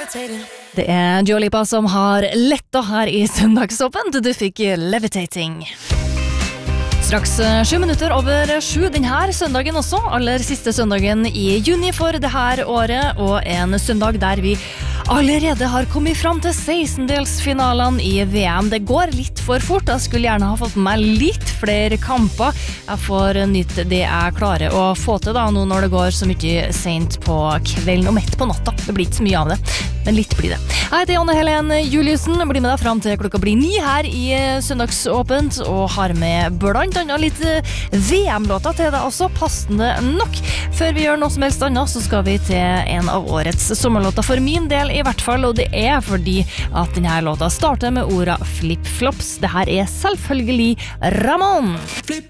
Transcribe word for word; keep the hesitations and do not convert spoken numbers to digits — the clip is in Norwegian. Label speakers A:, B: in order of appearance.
A: Det er Dua Lipa som har letta her i Søndagsåpent. Du fikk Levitating. Straks sju minutter over sju denne søndagen også, aller siste søndagen i juni for det her året, og en søndag der vi allerede har kommet fram til sekstendelsfinalene i V M. Det går litt for fort, jeg skulle gjerne ha fått med litt flere kamper. Jeg får nytt det jeg klarer å få til da, nå når det går så mye sent på kvelden og midt på natta. Det blir ikke så mye av det, men litt blir det. Jeg heter Janne Helen Juliussen, blir med deg fram til klokka blir ni her i Søndagsåpent, og har med blant annet litt V M-låter til deg også, passende nok. Før vi gjør noe som helst annet, så skal vi til en av årets sommerlåter for min del i hvert fall, og det er fordi at denne låta starter med ordet flip-flops. Det her er selvfølgelig Ramón.